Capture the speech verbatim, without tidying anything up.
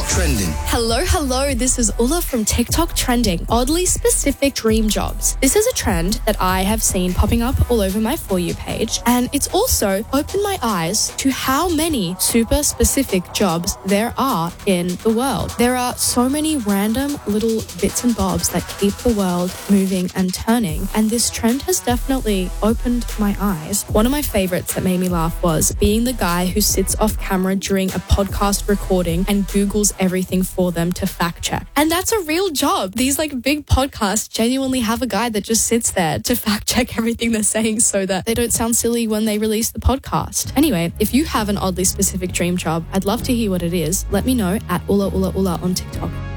TikTok Trending. Hello, hello. This is Ulla from TikTok Trending. Oddly specific dream jobs. This is a trend that I have seen popping up all over my For You page, and it's also opened my eyes to how many super specific jobs there are in the world. There are so many random little bits and bobs that keep the world moving and turning, and this trend has definitely opened my eyes. One of my favorites that made me laugh was being the guy who sits off camera during a podcast recording and Googles everything for them to fact check. And that's a real job. These like big podcasts genuinely have a guy that just sits there to fact check everything they're saying so that they don't sound silly when they release the podcast. Anyway, if you have an oddly specific dream job, I'd love to hear what it is. Let me know at Ulla Ulla Ulla on TikTok.